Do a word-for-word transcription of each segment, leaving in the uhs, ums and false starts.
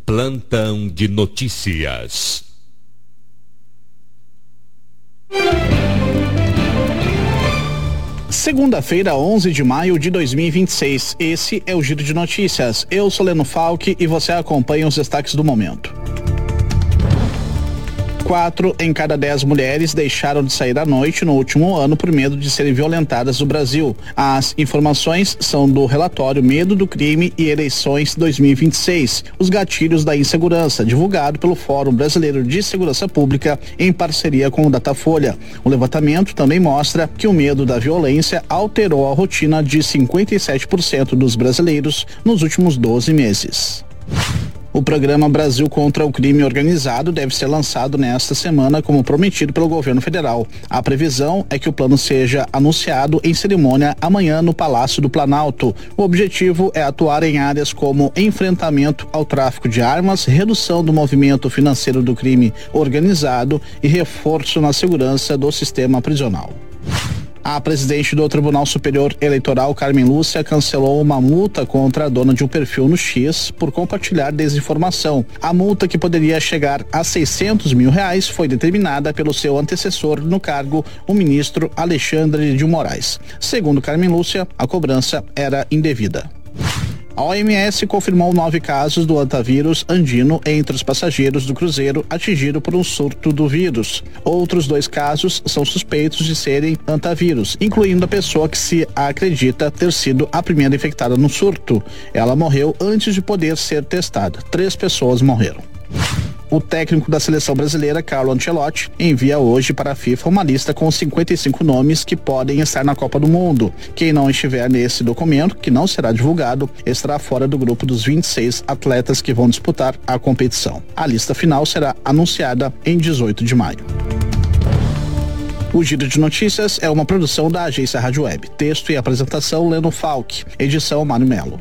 Plantão de notícias. Segunda-feira, onze de maio de dois mil e vinte e seis. Esse é o Giro de Notícias. Eu sou Leno Falck e você acompanha os destaques do momento. Quatro em cada dez mulheres deixaram de sair à noite no último ano por medo de serem violentadas no Brasil. As informações são do relatório Medo do Crime e Eleições dois mil e vinte e seis, os gatilhos da insegurança, divulgado pelo Fórum Brasileiro de Segurança Pública em parceria com o Datafolha. O levantamento também mostra que o medo da violência alterou a rotina de cinquenta e sete por cento dos brasileiros nos últimos doze meses. O programa Brasil contra o Crime Organizado deve ser lançado nesta semana, como prometido pelo governo federal. A previsão é que o plano seja anunciado em cerimônia amanhã no Palácio do Planalto. O objetivo é atuar em áreas como enfrentamento ao tráfico de armas, redução do movimento financeiro do crime organizado e reforço na segurança do sistema prisional. A presidente do Tribunal Superior Eleitoral, Carmen Lúcia, cancelou uma multa contra a dona de um perfil no X por compartilhar desinformação. A multa, que poderia chegar a seiscentos mil reais, foi determinada pelo seu antecessor no cargo, o ministro Alexandre de Moraes. Segundo Carmen Lúcia, a cobrança era indevida. A O M S confirmou nove casos do hantavírus andino entre os passageiros do cruzeiro atingido por um surto do vírus. Outros dois casos são suspeitos de serem hantavírus, incluindo a pessoa que se acredita ter sido a primeira infectada no surto. Ela morreu antes de poder ser testada. Três pessoas morreram. O técnico da seleção brasileira, Carlo Ancelotti, envia hoje para a FIFA uma lista com cinquenta e cinco nomes que podem estar na Copa do Mundo. Quem não estiver nesse documento, que não será divulgado, estará fora do grupo dos vinte e seis atletas que vão disputar a competição. A lista final será anunciada em dezoito de maio. O Giro de Notícias é uma produção da agência Rádio Web. Texto e apresentação, Leno Falck. Edição, Mário Melo.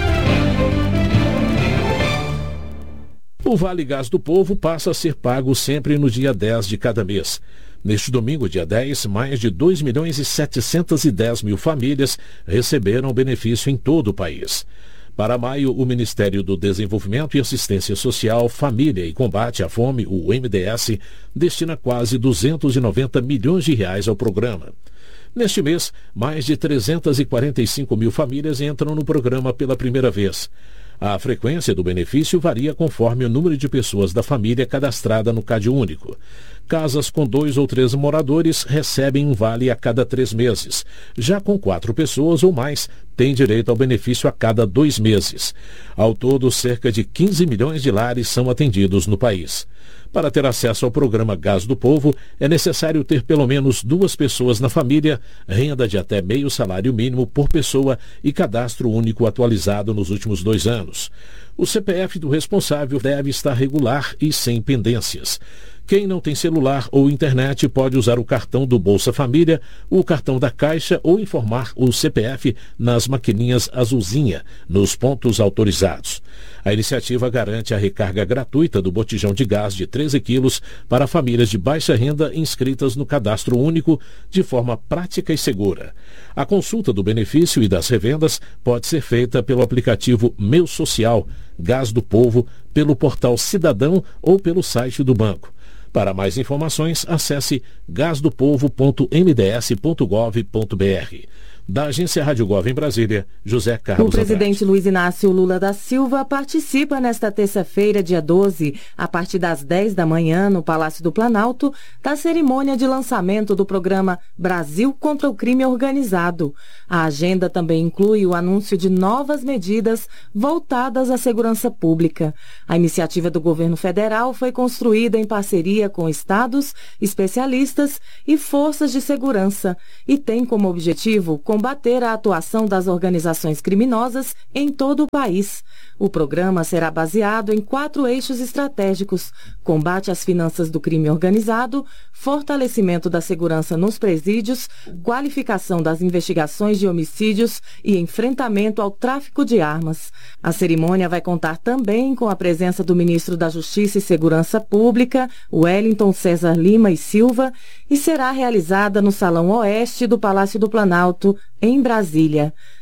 O Vale Gás do Povo passa a ser pago sempre no dia dez de cada mês. Neste domingo, dia dez, mais de dois milhões e setecentos e dez mil famílias receberam o benefício em todo o país. Para maio, o Ministério do Desenvolvimento e Assistência Social, Família e Combate à Fome, o M D S, destina quase duzentos e noventa milhões de reais ao programa. Neste mês, mais de trezentos e quarenta e cinco mil famílias entram no programa pela primeira vez. A frequência do benefício varia conforme o número de pessoas da família cadastrada no CadÚnico. Casas com dois ou três moradores recebem um vale a cada três meses. Já com quatro pessoas ou mais, têm direito ao benefício a cada dois meses. Ao todo, cerca de quinze milhões de lares são atendidos no país. Para ter acesso ao programa Gás do Povo, é necessário ter pelo menos duas pessoas na família, renda de até meio salário mínimo por pessoa e cadastro único atualizado nos últimos dois anos. O C P F do responsável deve estar regular e sem pendências. Quem não tem celular ou internet pode usar o cartão do Bolsa Família, o cartão da Caixa ou informar o C P F nas maquininhas azulzinha, nos pontos autorizados. A iniciativa garante a recarga gratuita do botijão de gás de treze quilos para famílias de baixa renda inscritas no Cadastro Único de forma prática e segura. A consulta do benefício e das revendas pode ser feita pelo aplicativo Meu Social, Gás do Povo, pelo portal Cidadão ou pelo site do banco. Para mais informações, acesse gasdopovo ponto m d s ponto gov ponto b r. Da agência Rádio Gov em Brasília, José Carlos O presidente Andrade. Luiz Inácio Lula da Silva participa nesta terça-feira, dia doze, a partir das dez da manhã, no Palácio do Planalto, da cerimônia de lançamento do programa Brasil contra o Crime Organizado. A agenda também inclui o anúncio de novas medidas voltadas à segurança pública. A iniciativa do governo federal foi construída em parceria com estados, especialistas e forças de segurança e tem como objetivo combater a atuação das organizações criminosas em todo o país. O programa será baseado em quatro eixos estratégicos: combate às finanças do crime organizado, fortalecimento da segurança nos presídios, qualificação das investigações de homicídios e enfrentamento ao tráfico de armas. A cerimônia vai contar também com a presença do ministro da Justiça e Segurança Pública, Wellington César Lima e Silva, e será realizada no Salão Oeste do Palácio do Planalto, em Brasília.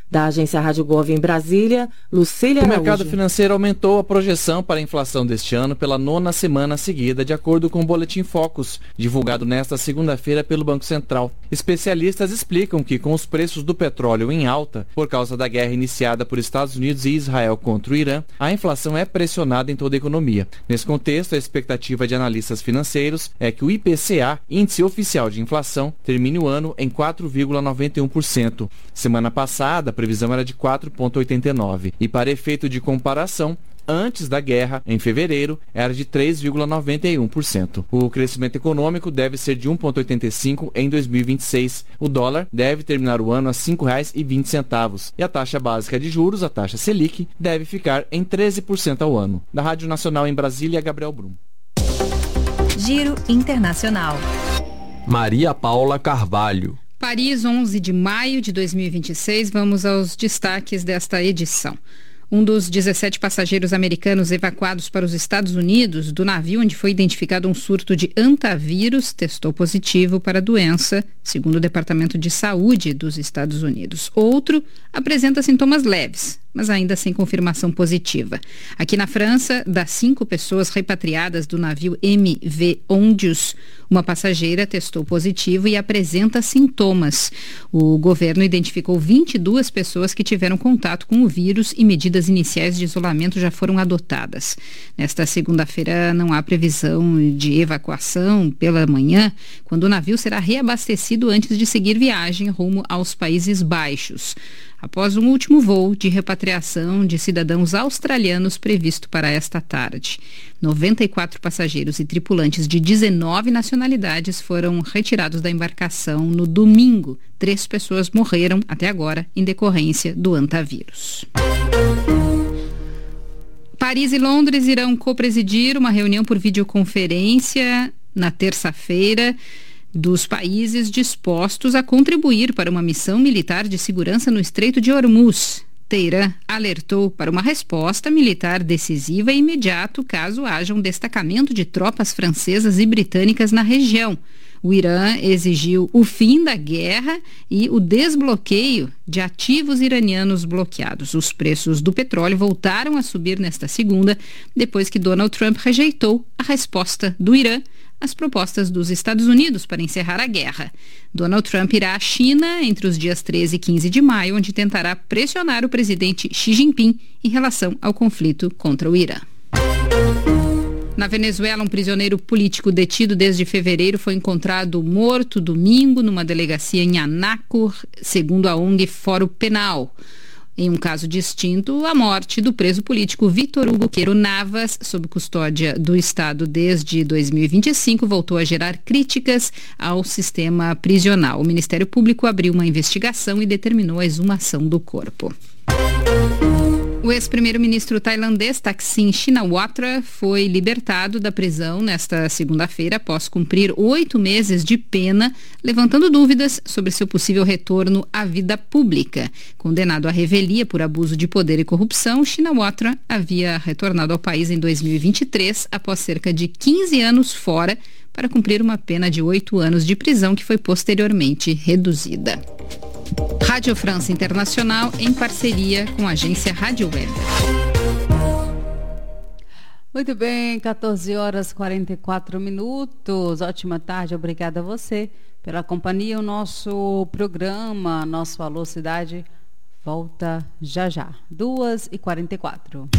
Da agência Rádio Gov em Brasília, Lucília Araújo. O mercado financeiro aumentou a projeção para a inflação deste ano pela nona semana seguida, de acordo com o Boletim Focus, divulgado nesta segunda-feira pelo Banco Central. Especialistas explicam que, com os preços do petróleo em alta, por causa da guerra iniciada por Estados Unidos e Israel contra o Irã, a inflação é pressionada em toda a economia. Nesse contexto, a expectativa de analistas financeiros é que o I P C A, Índice Oficial de Inflação, termine o ano em quatro vírgula noventa e um por cento. Semana passada, a previsão era de quatro vírgula oitenta e nove por cento. E para efeito de comparação, antes da guerra, em fevereiro, era de três vírgula noventa e um por cento. O crescimento econômico deve ser de um vírgula oitenta e cinco por cento em dois mil e vinte e seis. O dólar deve terminar o ano a cinco reais e vinte centavos. E a taxa básica de juros, a taxa Selic, deve ficar em treze por cento ao ano. Da Rádio Nacional em Brasília, Gabriel Brum. Giro Internacional. Maria Paula Carvalho. Paris, onze de maio de dois mil e vinte e seis. Vamos aos destaques desta edição. Um dos dezessete passageiros americanos evacuados para os Estados Unidos do navio onde foi identificado um surto de hantavírus testou positivo para a doença, segundo o Departamento de Saúde dos Estados Unidos. Outro apresenta sintomas leves, mas ainda sem confirmação positiva. Aqui na França, das cinco pessoas repatriadas do navio M V Ondius, uma passageira testou positivo e apresenta sintomas. O governo identificou vinte e duas pessoas que tiveram contato com o vírus e medidas iniciais de isolamento já foram adotadas. Nesta segunda-feira não há previsão de evacuação pela manhã, quando o navio será reabastecido antes de seguir viagem rumo aos Países Baixos, após um último voo de repatriação de cidadãos australianos previsto para esta tarde. noventa e quatro passageiros e tripulantes de dezenove nacionalidades foram retirados da embarcação no domingo. Três pessoas morreram até agora em decorrência do hantavírus. Paris e Londres irão copresidir uma reunião por videoconferência na terça-feira dos países dispostos a contribuir para uma missão militar de segurança no Estreito de Hormuz. Teherã alertou para uma resposta militar decisiva e imediata caso haja um destacamento de tropas francesas e britânicas na região. O Irã exigiu o fim da guerra e o desbloqueio de ativos iranianos bloqueados. Os preços do petróleo voltaram a subir nesta segunda, depois que Donald Trump rejeitou a resposta do Irã às propostas dos Estados Unidos para encerrar a guerra. Donald Trump irá à China entre os dias treze e quinze de maio, onde tentará pressionar o presidente Xi Jinping em relação ao conflito contra o Irã. Na Venezuela, um prisioneiro político detido desde fevereiro foi encontrado morto domingo numa delegacia em Anaco, segundo a O N G Fórum Penal. Em um caso distinto, a morte do preso político Vítor Hugo Queiro Navas, sob custódia do Estado desde dois mil e vinte e cinco, voltou a gerar críticas ao sistema prisional. O Ministério Público abriu uma investigação e determinou a exumação do corpo. O ex-primeiro-ministro tailandês Thaksin Shinawatra foi libertado da prisão nesta segunda-feira após cumprir oito meses de pena, levantando dúvidas sobre seu possível retorno à vida pública. Condenado à revelia por abuso de poder e corrupção, Shinawatra havia retornado ao país em dois mil e vinte e três após cerca de quinze anos fora para cumprir uma pena de oito anos de prisão que foi posteriormente reduzida. Rádio França Internacional em parceria com a agência Rádio Web. Muito bem, quatorze horas e quarenta e quatro minutos. Ótima tarde, obrigada a você pela companhia. O nosso programa, nosso Alô Cidade, volta já já. duas e quarenta e quatro.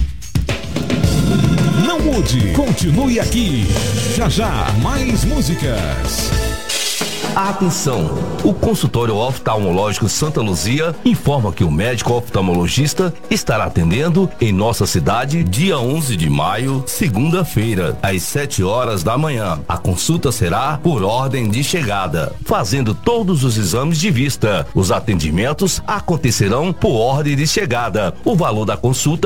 Não mude, continue aqui. Já já, mais músicas. Atenção! O consultório oftalmológico Santa Luzia informa que o médico oftalmologista estará atendendo em nossa cidade dia onze de maio, segunda-feira, às sete horas da manhã. A consulta será por ordem de chegada, fazendo todos os exames de vista. Os atendimentos acontecerão por ordem de chegada. O valor da consulta